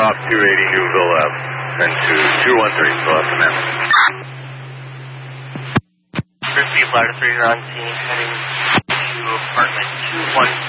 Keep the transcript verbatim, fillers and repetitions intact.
off two eighty Newville Ave. Then to two one three, so up to them. Fifty Flight three, you're on scene, heading to apartment two one